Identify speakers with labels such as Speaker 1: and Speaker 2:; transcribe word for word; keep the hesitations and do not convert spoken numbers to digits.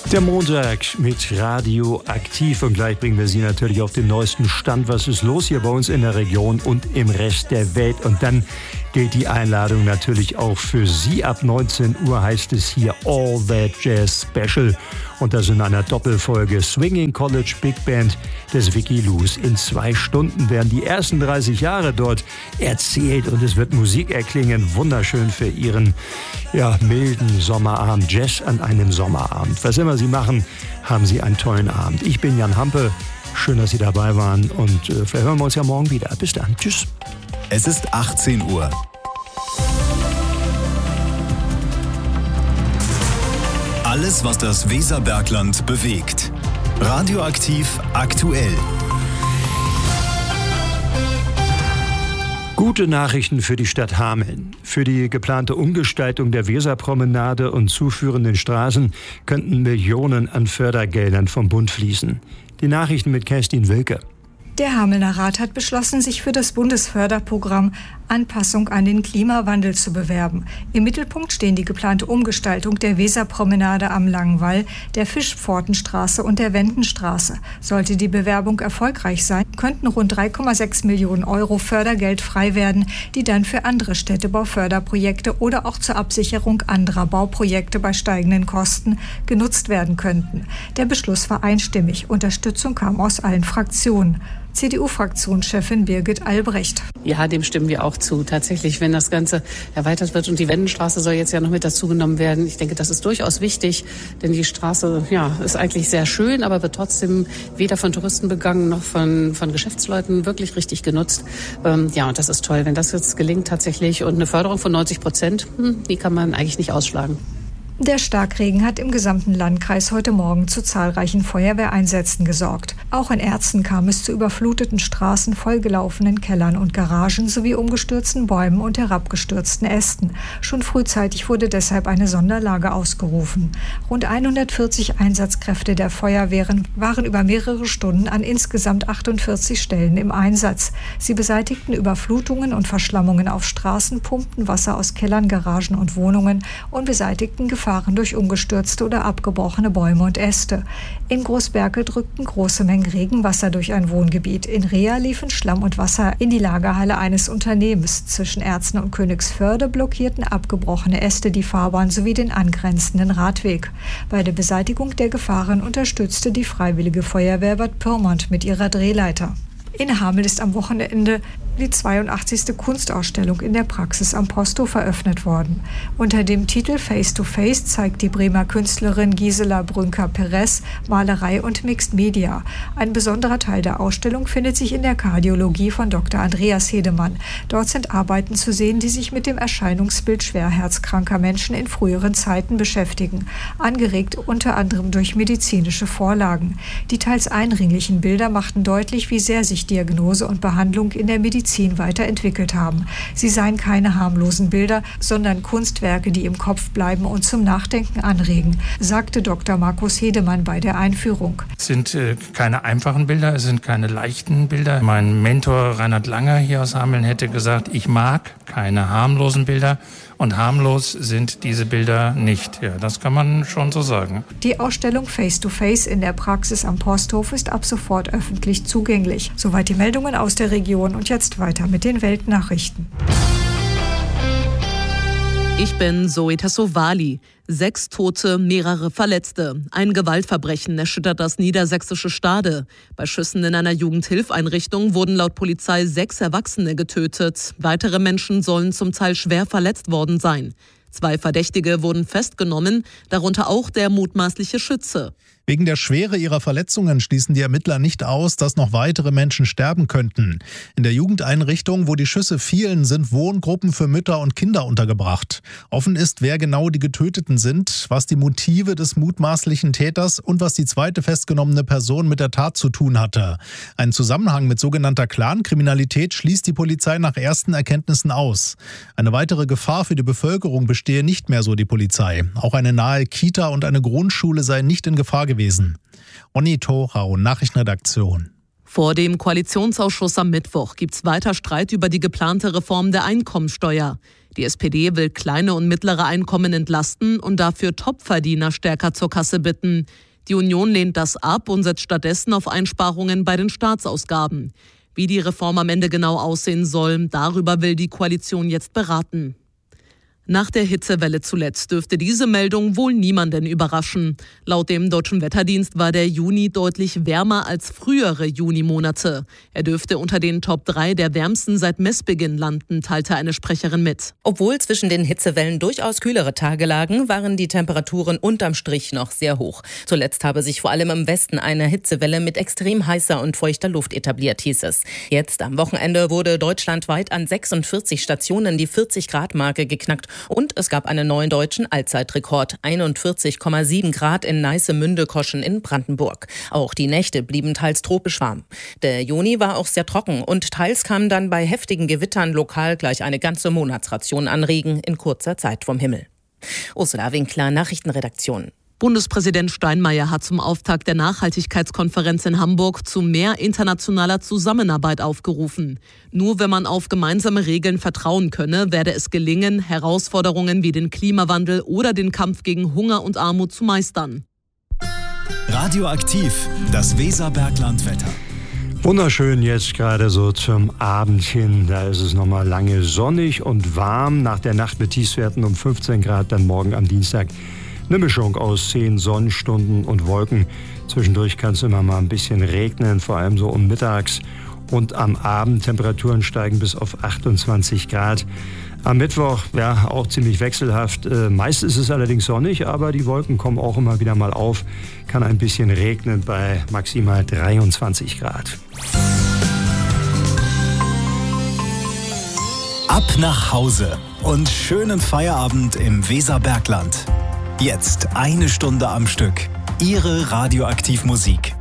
Speaker 1: Der Montag mit Radio Aktiv und gleich bringen wir Sie natürlich auf den neuesten Stand. Was ist los hier bei uns in der Region und im Rest der Welt? Und dann gilt die Einladung natürlich auch für Sie. Ab neunzehn Uhr heißt es hier All That Jazz Special und das in einer Doppelfolge Swinging College Big Band des Vicky Luz. In zwei Stunden werden die ersten dreißig Jahre dort erzählt und es wird Musik erklingen. Wunderschön für Ihren ja, milden Sommerabend. Jazz an einem Sommerabend. Was immer Sie machen, haben Sie einen tollen Abend. Ich bin Jan Hampe. Schön, dass Sie dabei waren und äh, vielleicht hören wir uns ja morgen wieder. Bis dann. Tschüss.
Speaker 2: Es ist achtzehn Uhr. Alles, was das Weserbergland bewegt. Radioaktiv aktuell.
Speaker 1: Gute Nachrichten für die Stadt Hameln. Für die geplante Umgestaltung der Weserpromenade und zuführenden Straßen könnten Millionen an Fördergeldern vom Bund fließen. Die Nachrichten mit Kerstin Wilke.
Speaker 3: Der Hamelner Rat hat beschlossen, sich für das Bundesförderprogramm Anpassung an den Klimawandel zu bewerben. Im Mittelpunkt stehen die geplante Umgestaltung der Weserpromenade am Langen Wall, der Fischpfortenstraße und der Wendenstraße. Sollte die Bewerbung erfolgreich sein, könnten rund drei Komma sechs Millionen Euro Fördergeld frei werden, die dann für andere Städtebauförderprojekte oder auch zur Absicherung anderer Bauprojekte bei steigenden Kosten genutzt werden könnten. Der Beschluss war einstimmig. Unterstützung kam aus allen Fraktionen. C D U-Fraktionschefin Birgit Albrecht.
Speaker 4: Ja, dem stimmen wir auch zu. Tatsächlich, wenn das Ganze erweitert wird und die Wendenstraße soll jetzt ja noch mit dazugenommen werden. Ich denke, das ist durchaus wichtig, denn die Straße ja, ist eigentlich sehr schön, aber wird trotzdem weder von Touristen begangen noch von, von Geschäftsleuten wirklich richtig genutzt. Ähm, ja, und das ist toll, wenn das jetzt gelingt tatsächlich. Und eine Förderung von neunzig Prozent, hm, die kann man eigentlich nicht ausschlagen.
Speaker 3: Der Starkregen hat im gesamten Landkreis heute Morgen zu zahlreichen Feuerwehreinsätzen gesorgt. Auch in Erzen kam es zu überfluteten Straßen, vollgelaufenen Kellern und Garagen sowie umgestürzten Bäumen und herabgestürzten Ästen. Schon frühzeitig wurde deshalb eine Sonderlage ausgerufen. Rund hundertvierzig Einsatzkräfte der Feuerwehren waren über mehrere Stunden an insgesamt achtundvierzig Stellen im Einsatz. Sie beseitigten Überflutungen und Verschlammungen auf Straßen, pumpten Wasser aus Kellern, Garagen und Wohnungen und beseitigten Gefahren durch umgestürzte oder abgebrochene Bäume und Äste. In Großberke drückten große Mengen Regenwasser durch ein Wohngebiet. In Rea liefen Schlamm und Wasser in die Lagerhalle eines Unternehmens. Zwischen Erzen und Königsförde blockierten abgebrochene Äste die Fahrbahn sowie den angrenzenden Radweg. Bei der Beseitigung der Gefahren unterstützte die Freiwillige Feuerwehr Bad Pyrmont mit ihrer Drehleiter. In Hameln ist am Wochenende die zweiundachtzigste Kunstausstellung in der Praxis am Posthof eröffnet worden. Unter dem Titel Face to Face zeigt die Bremer Künstlerin Gisela Brünker-Perez Malerei und Mixed Media. Ein besonderer Teil der Ausstellung findet sich in der Kardiologie von Doktor Andreas Hedemann. Dort sind Arbeiten zu sehen, die sich mit dem Erscheinungsbild schwerherzkranker Menschen in früheren Zeiten beschäftigen, angeregt unter anderem durch medizinische Vorlagen. Die teils eindringlichen Bilder machten deutlich, wie sehr sich Diagnose und Behandlung in der Medizin weiterentwickelt haben. Sie seien keine harmlosen Bilder, sondern Kunstwerke, die im Kopf bleiben und zum Nachdenken anregen, sagte Doktor Markus Hedemann bei der Einführung.
Speaker 5: Es sind äh, keine einfachen Bilder, es sind keine leichten Bilder. Mein Mentor Reinhard Langer hier aus Hameln hätte gesagt, ich mag keine harmlosen Bilder. Und harmlos sind diese Bilder nicht. Ja, das kann man schon so sagen.
Speaker 3: Die Ausstellung Face to Face in der Praxis am Posthof ist ab sofort öffentlich zugänglich. Soweit die Meldungen aus der Region und jetzt weiter mit den Weltnachrichten.
Speaker 6: Ich bin Zoe Tassovali. Sechs Tote, mehrere Verletzte. Ein Gewaltverbrechen erschüttert das niedersächsische Stade. Bei Schüssen in einer Jugendhilfeinrichtung wurden laut Polizei sechs Erwachsene getötet. Weitere Menschen sollen zum Teil schwer verletzt worden sein. Zwei Verdächtige wurden festgenommen, darunter auch der mutmaßliche Schütze.
Speaker 7: Wegen der Schwere ihrer Verletzungen schließen die Ermittler nicht aus, dass noch weitere Menschen sterben könnten. In der Jugendeinrichtung, wo die Schüsse fielen, sind Wohngruppen für Mütter und Kinder untergebracht. Offen ist, wer genau die Getöteten sind, was die Motive des mutmaßlichen Täters und was die zweite festgenommene Person mit der Tat zu tun hatte. Einen Zusammenhang mit sogenannter Clankriminalität schließt die Polizei nach ersten Erkenntnissen aus. Eine weitere Gefahr für die Bevölkerung bestehe nicht mehr, so die Polizei. Auch eine nahe Kita und eine Grundschule seien nicht in Gefahr gewesen. Onni Thorau, Nachrichtenredaktion.
Speaker 6: Vor dem Koalitionsausschuss am Mittwoch gibt es weiter Streit über die geplante Reform der Einkommensteuer. Die S P D will kleine und mittlere Einkommen entlasten und dafür Topverdiener stärker zur Kasse bitten. Die Union lehnt das ab und setzt stattdessen auf Einsparungen bei den Staatsausgaben. Wie die Reform am Ende genau aussehen soll, darüber will die Koalition jetzt beraten. Nach der Hitzewelle zuletzt dürfte diese Meldung wohl niemanden überraschen. Laut dem Deutschen Wetterdienst war der Juni deutlich wärmer als frühere Junimonate. Er dürfte unter den Top drei der wärmsten seit Messbeginn landen, teilte eine Sprecherin mit.
Speaker 8: Obwohl zwischen den Hitzewellen durchaus kühlere Tage lagen, waren die Temperaturen unterm Strich noch sehr hoch. Zuletzt habe sich vor allem im Westen eine Hitzewelle mit extrem heißer und feuchter Luft etabliert, hieß es. Jetzt am Wochenende wurde deutschlandweit an sechsundvierzig Stationen die vierzig-Grad-Marke geknackt. Und es gab einen neuen deutschen Allzeitrekord, einundvierzig Komma sieben Grad in Neiße-Münde-Koschen in Brandenburg. Auch die Nächte blieben teils tropisch warm. Der Juni war auch sehr trocken und teils kam dann bei heftigen Gewittern lokal gleich eine ganze Monatsration an Regen in kurzer Zeit vom Himmel. Ursula Winkler, Nachrichtenredaktion.
Speaker 6: Bundespräsident Steinmeier hat zum Auftakt der Nachhaltigkeitskonferenz in Hamburg zu mehr internationaler Zusammenarbeit aufgerufen. Nur wenn man auf gemeinsame Regeln vertrauen könne, werde es gelingen, Herausforderungen wie den Klimawandel oder den Kampf gegen Hunger und Armut zu meistern.
Speaker 2: Radioaktiv, das Weserberglandwetter.
Speaker 1: Wunderschön jetzt gerade so zum Abend hin. Da ist es nochmal lange sonnig und warm. Nach der Nacht mit Tiefstwerten um fünfzehn Grad, dann morgen am Dienstag eine Mischung aus zehn Sonnenstunden und Wolken. Zwischendurch kann es immer mal ein bisschen regnen, vor allem so um mittags. Und am Abend Temperaturen steigen bis auf achtundzwanzig Grad. Am Mittwoch, ja, auch ziemlich wechselhaft. Äh, meist ist es allerdings sonnig, aber die Wolken kommen auch immer wieder mal auf. Kann ein bisschen regnen bei maximal dreiundzwanzig Grad.
Speaker 2: Ab nach Hause und schönen Feierabend im Weserbergland. Jetzt eine Stunde am Stück. Ihre Radioaktivmusik.